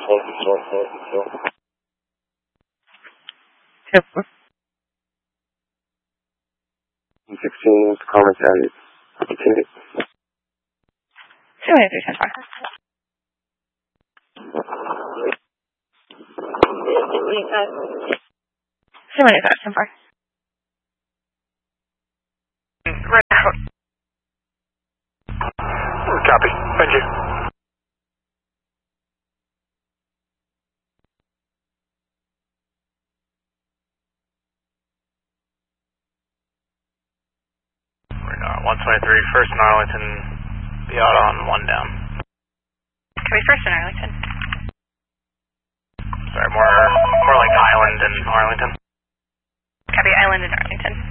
Yep. 16, Tacoma Saturday. Opportunity. Simulator 310 Simulator 510 Right out. Copy. Thank you. We're not 123, first in Arlington. Be out on 1 down. Copy, first in Arlington. Sorry, more like Island and Arlington. Copy, Island and Arlington.